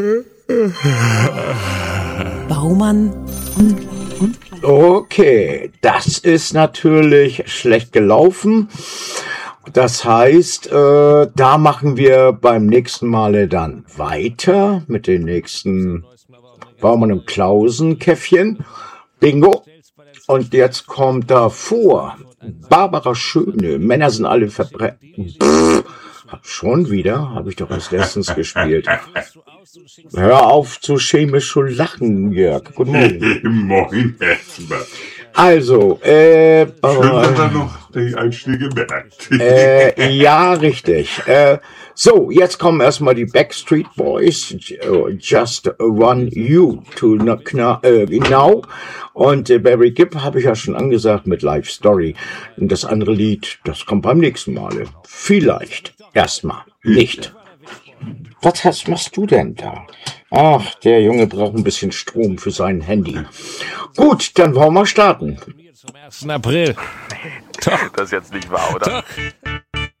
Baumann und Okay, das ist natürlich schlecht gelaufen. Das heißt, da machen wir beim nächsten Male dann weiter mit den nächsten Baumann und Klausen-Käffchen. Bingo. Und jetzt kommt davor Barbara Schöne. Männer sind alle Verbrecher. Schon wieder? Habe ich doch erst letztens gespielt. Hör auf zu chemisch zu lachen, Jörg. Guten Morgen. Moin, erstmal. Also, Schön, dass er noch die Einschläge merkt. ja, richtig. So, jetzt kommen erstmal die Backstreet Boys. Just Want You to Now. Und Barry Gibb habe ich ja schon angesagt mit Life Story. Und das andere Lied, das kommt beim nächsten Mal. Vielleicht. Erstmal. Nicht. Was machst du denn da? Ach, der Junge braucht ein bisschen Strom für sein Handy. Gut, dann wollen wir starten. Zum 1. April. Das ist jetzt nicht wahr, oder? Doch.